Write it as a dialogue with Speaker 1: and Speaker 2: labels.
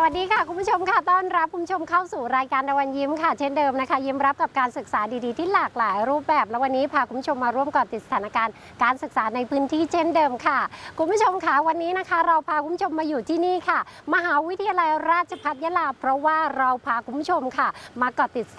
Speaker 1: วัสดีค่ะคุณผู้ชมค่ะต้อนรับคุณผู้ชมเข้าสู่รายการตะวันยิ้มค่ะเช่นเดิมนะคะยิ้มรับกับการศึกษาดีๆที่หลากหลายรูปแบบแล้ววันนี้พาคุณผู้ชมมาร่วมเกาะติดสถานการณ์การศึกษาในพื้นที่เช่นเดิมค่ะคุณผู้ชมค่ะวันนี้นะคะเราพาคุณผู้ชมมาอยู่ที่นี่ค่ะมหาวิทยาลัยราชภัฏยะลาเพราะว่าเราพาคุณผู้ชมค่ะมาเกาะติดส